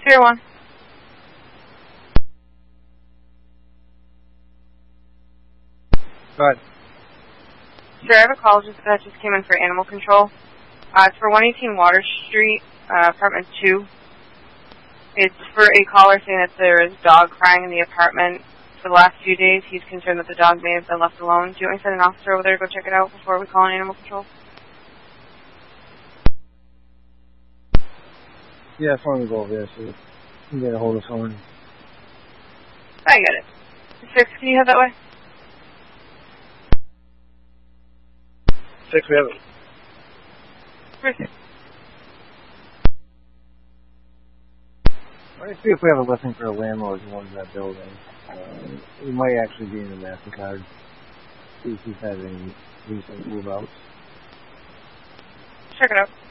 601. Go ahead. Sir, I have a call that just came in for animal control. It's for 118 Water Street, apartment 2. It's for a caller saying that there is a dog crying in the apartment. For the last few days, he's concerned that the dog may have been left alone. Do you want me to send an officer over there to go check it out before we call an animal control? Yeah, I want to go over there so you can get a hold of someone. I got it. 6, can you head that way? 6, we have it. Where's 6? Let me see if we have a listing for a landlord who owns that building. It might actually be in the MasterCard. See if he's had any recent move-outs. Check it out.